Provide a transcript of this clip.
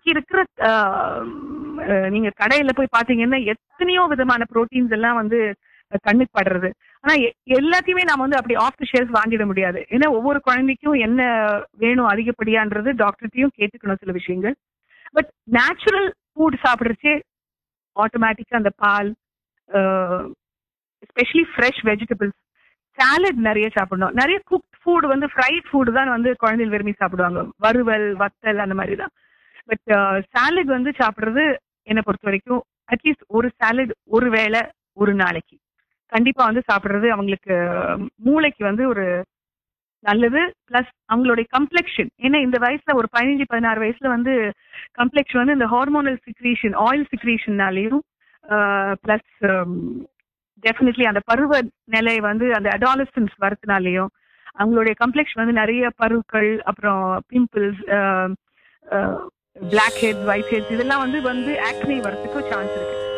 இன்னைக்கு இருக்கிற நீங்க கடையில போய் பாத்தீங்கன்னா எத்தனையோ விதமான புரோட்டீன்ஸ் எல்லாம் வந்து கண்ணுக்கு படுறது. ஆனா எல்லாத்தையுமே நாம வந்து அப்படி ஆஃப் தி ஷெல்ஃப் வாங்கிட முடியாது. ஏன்னா ஒவ்வொரு குழந்தைக்கும் என்ன வேணும் அதிகப்படியான்றது டாக்டர்கிட்டயும் கேட்டுக்கணும் சில விஷயங்கள். பட் நேச்சுரல் ஃபுட் சாப்பிடுறச்சே ஆட்டோமேட்டிக்கா அந்த பால், எஸ்பெஷலி ஃப்ரெஷ் வெஜிடபிள்ஸ், சாலட் நிறைய சாப்பிடணும். நிறைய குக்ட் ஃபுட் வந்து ஃப்ரைட் ஃபுட் தான் வந்து குழந்தைகள் விரும்பி சாப்பிடுவாங்க. வறுவல், வத்தல் அந்த மாதிரி தான். பட் சாலட் வந்து சாப்பிடுறது என்னை பொறுத்த வரைக்கும் அட்லீஸ்ட் ஒரு சாலட் ஒரு வேளை ஒரு நாளைக்கு கண்டிப்பா வந்து சாப்பிடுறது அவங்களுக்கு மூளைக்கு வந்து ஒரு நல்லது. பிளஸ் அவங்களுடைய கம்ப்ளெக்ஷன், ஏன்னா இந்த வயசுல ஒரு 15-16 வயசுல வந்து கம்ப்ளெக்ஷன் வந்து இந்த ஹார்மோனல் சிக்ரீஷன், ஆயில் சிக்ரீஷன்னாலையும் பிளஸ் டெஃபினெட்லி அந்த பருவ நிலை வந்து அந்த அடாலசன்ஸ் வரதுனாலையும் அவங்களுடைய கம்ப்ளெக்ஷன் வந்து நிறைய பருக்கள், அப்புறம் pimples, black heads, white heads இதெல்லாம் வந்து ஆக்னி வரதுக்கு சான்ஸ் இருக்கு.